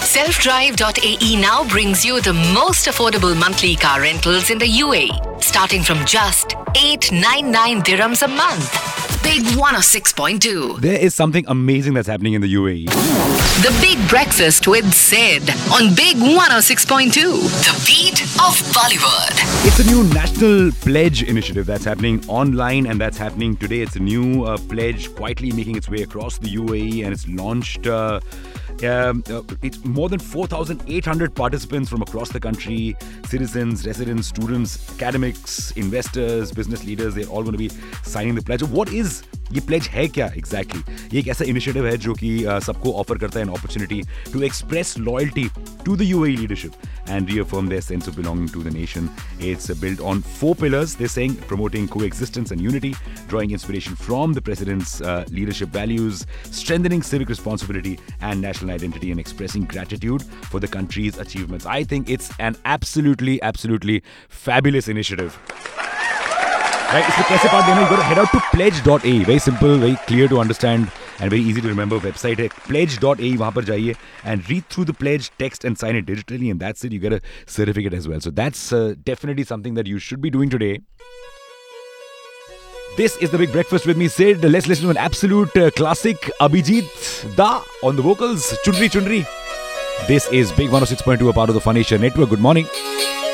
Selfdrive.ae now brings you the most affordable monthly car rentals in the UAE, starting from just 899 dirhams a month. Big 106.2. There is something amazing that's happening in the UAE. The Big Breakfast with Sid on Big 106.2. The beat of Bollywood. It's a new national pledge initiative that's happening online, and that's happening today. It's a new pledge quietly making its way across the UAE, and it's launched. It's more than 4,800 participants from across the country, citizens, residents, students, academics, investors, business leaders. They're all going to be signing the pledge. What is ये pledge है क्या exactly? ये एक ऐसा initiative है जो कि सबको ऑफर करता है an opportunity to express loyalty to the UAE leadership and reaffirm their sense of belonging to the nation. It's built on 4 pillars. They're saying promoting coexistence and unity, drawing inspiration from the president's leadership values, strengthening civic responsibility and national identity, and expressing gratitude for the country's achievements. I think it's an absolutely fabulous initiative. Right, इसमें कैसे part देना? You got to head out to pledge.ae. Very simple, very clear to understand and very easy to remember website है pledge.ae. वहाँ पर जाइए and read through the pledge text and sign it digitally, and that's it. You get a certificate as well. So that's definitely something that you should be doing today. This is the Big Breakfast with me, Sid. Let's listen to an absolute classic. Abhijit Da on the vocals. Chundri Chundri. This is Big 106.2, a part of the Fun Asia Network. Good morning.